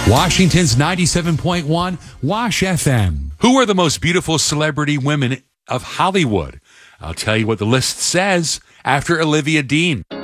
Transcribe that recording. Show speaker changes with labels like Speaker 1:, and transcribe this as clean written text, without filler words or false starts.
Speaker 1: Washington's 97.1 Wash FM. Who are the most beautiful celebrity women of Hollywood? I'll tell you what the list says after Olivia Dean.